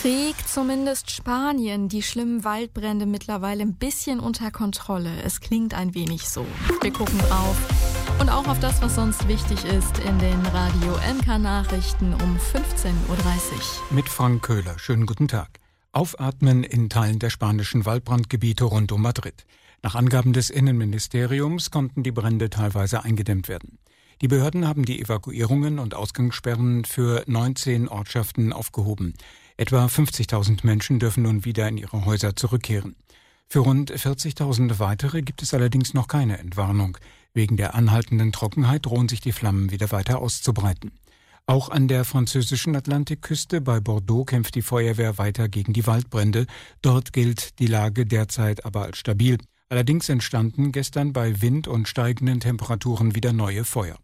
Kriegt zumindest Spanien die schlimmen Waldbrände mittlerweile ein bisschen unter Kontrolle. Es klingt ein wenig so. Wir gucken drauf und auch auf das, was sonst wichtig ist in den Radio MK-Nachrichten um 15.30 Uhr. Mit Frank Köhler. Schönen guten Tag. Aufatmen in Teilen der spanischen Waldbrandgebiete rund um Madrid. Nach Angaben des Innenministeriums konnten die Brände teilweise eingedämmt werden. Die Behörden haben die Evakuierungen und Ausgangssperren für 19 Ortschaften aufgehoben. Etwa 50.000 Menschen dürfen nun wieder in ihre Häuser zurückkehren. Für rund 40.000 weitere gibt es allerdings noch keine Entwarnung. Wegen der anhaltenden Trockenheit drohen sich die Flammen wieder weiter auszubreiten. Auch an der französischen Atlantikküste bei Bordeaux kämpft die Feuerwehr weiter gegen die Waldbrände. Dort gilt die Lage derzeit aber als stabil. Allerdings entstanden gestern bei Wind und steigenden Temperaturen wieder neue Feuer.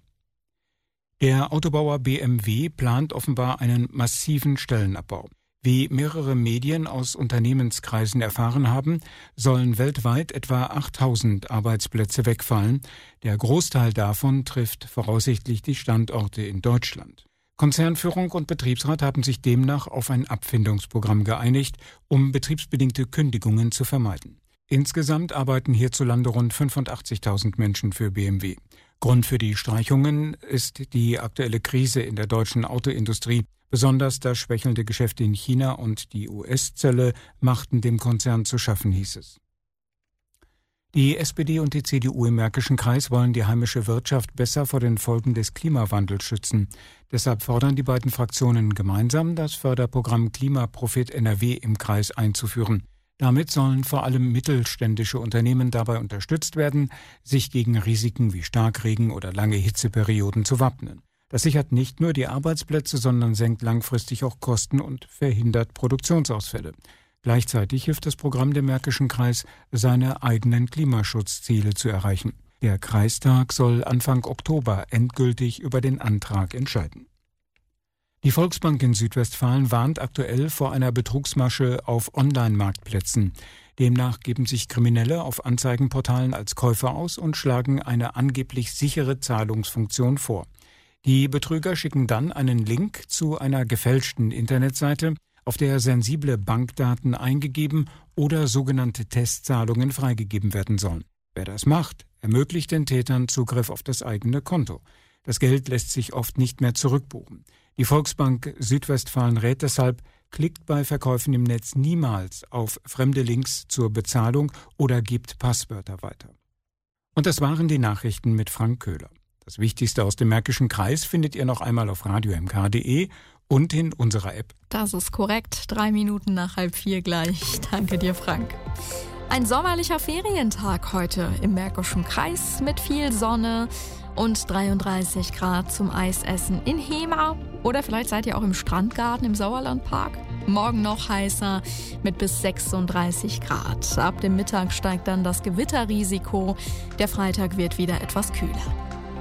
Der Autobauer BMW plant offenbar einen massiven Stellenabbau. Wie mehrere Medien aus Unternehmenskreisen erfahren haben, sollen weltweit etwa 8.000 Arbeitsplätze wegfallen. Der Großteil davon trifft voraussichtlich die Standorte in Deutschland. Konzernführung und Betriebsrat haben sich demnach auf ein Abfindungsprogramm geeinigt, um betriebsbedingte Kündigungen zu vermeiden. Insgesamt arbeiten hierzulande rund 85.000 Menschen für BMW. Grund für die Streichungen ist die aktuelle Krise in der deutschen Autoindustrie. Besonders das schwächelnde Geschäft in China und die US-Zölle machten dem Konzern zu schaffen, hieß es. Die SPD und die CDU im Märkischen Kreis wollen die heimische Wirtschaft besser vor den Folgen des Klimawandels schützen. Deshalb fordern die beiden Fraktionen gemeinsam, das Förderprogramm Klimaprofit NRW im Kreis einzuführen. Damit sollen vor allem mittelständische Unternehmen dabei unterstützt werden, sich gegen Risiken wie Starkregen oder lange Hitzeperioden zu wappnen. Das sichert nicht nur die Arbeitsplätze, sondern senkt langfristig auch Kosten und verhindert Produktionsausfälle. Gleichzeitig hilft das Programm dem Märkischen Kreis, seine eigenen Klimaschutzziele zu erreichen. Der Kreistag soll Anfang Oktober endgültig über den Antrag entscheiden. Die Volksbank in Südwestfalen warnt aktuell vor einer Betrugsmasche auf Online-Marktplätzen. Demnach geben sich Kriminelle auf Anzeigenportalen als Käufer aus und schlagen eine angeblich sichere Zahlungsfunktion vor. Die Betrüger schicken dann einen Link zu einer gefälschten Internetseite, auf der sensible Bankdaten eingegeben oder sogenannte Testzahlungen freigegeben werden sollen. Wer das macht, ermöglicht den Tätern Zugriff auf das eigene Konto. Das Geld lässt sich oft nicht mehr zurückbuchen. Die Volksbank Südwestfalen rät deshalb, klickt bei Verkäufen im Netz niemals auf fremde Links zur Bezahlung oder gebt Passwörter weiter. Und das waren die Nachrichten mit Frank Köhler. Das Wichtigste aus dem Märkischen Kreis findet ihr noch einmal auf radiomk.de und in unserer App. Das ist korrekt. 3 Minuten nach 3:30 gleich. Danke dir, Frank. Ein sommerlicher Ferientag heute im Märkischen Kreis mit viel Sonne und 33 Grad zum Eisessen in Hemer. Oder vielleicht seid ihr auch im Strandgarten im Sauerlandpark. Morgen noch heißer mit bis 36 Grad. Ab dem Mittag steigt dann das Gewitterrisiko. Der Freitag wird wieder etwas kühler.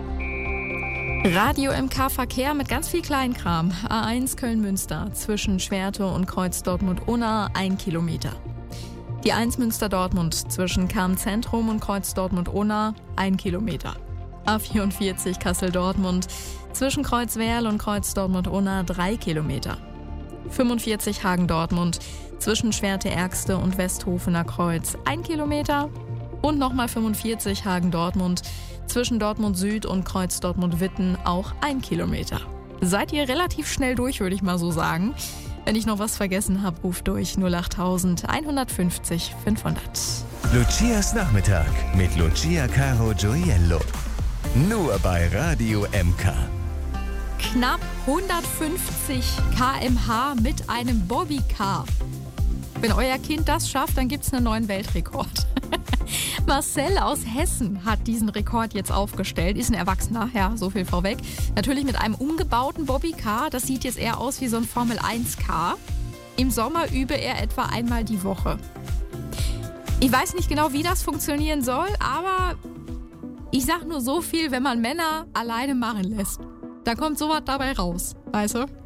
Radio MK-Verkehr mit ganz viel Kleinkram. A1 Köln-Münster zwischen Schwerte und Kreuz Dortmund-Unna 1 Kilometer. Die 1 Münster-Dortmund zwischen Kern-Zentrum und Kreuz Dortmund-Unna 1 Kilometer. A44 Kassel-Dortmund zwischen Kreuz-Werl und Kreuz Dortmund-Unna 3 Kilometer. 45 Hagen-Dortmund zwischen Schwerte-Ergste und Westhofener Kreuz 1 Kilometer. Und nochmal 45 Hagen-Dortmund zwischen Dortmund Süd und Kreuz Dortmund-Witten auch 1 Kilometer. Seid ihr relativ schnell durch, würde ich mal so sagen. Wenn ich noch was vergessen habe, ruft durch 08000 150 500. Lucias Nachmittag mit Lucia Caro Gioiello. Nur bei Radio MK. Knapp 150 km/h mit einem Bobbycar. Wenn euer Kind das schafft, dann gibt es einen neuen Weltrekord. Marcel aus Hessen hat diesen Rekord jetzt aufgestellt. Ist ein Erwachsener, ja, so viel vorweg. Natürlich mit einem umgebauten Bobbycar. Das sieht jetzt eher aus wie so ein Formel-1-Car. Im Sommer übe er etwa einmal die Woche. Ich weiß nicht genau, wie das funktionieren soll, aber ich sag nur so viel, wenn man Männer alleine machen lässt. Da kommt sowas dabei raus, weißt du?